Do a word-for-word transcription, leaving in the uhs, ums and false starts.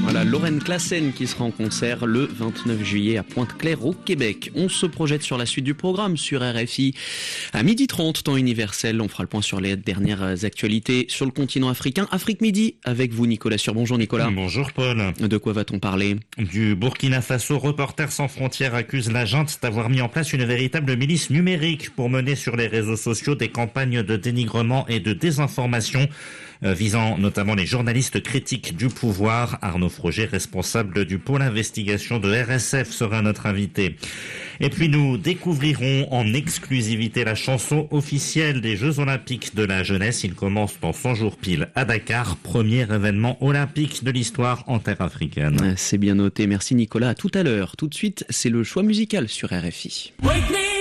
Voilà, Lorraine Classen qui sera en concert le vingt-neuf juillet à Pointe-Claire au Québec. On se projette sur la suite du programme sur R F I. À midi trente, temps universel, on fera le point sur les dernières actualités sur le continent africain. Afrique Midi avec vous Nicolas Sur. Bonjour Nicolas. Bonjour Paul. De quoi va-t-on parler? Du Burkina Faso, Reporters sans frontières accuse la junte d'avoir mis en place une véritable milice numérique pour mener sur les réseaux sociaux des campagnes de dénigrement et de désinformation euh, visant notamment les journalistes critiques du pouvoir. Arnaud Froger, responsable du pôle investigation de R S F, sera notre invité. Et puis nous découvrirons en exclusivité la chanson officielle des Jeux Olympiques de la jeunesse. Il commence dans cent jours pile à Dakar, premier événement olympique de l'histoire en terre africaine. C'est bien noté, merci Nicolas. À tout à l'heure. Tout de suite, c'est le choix musical sur R F I.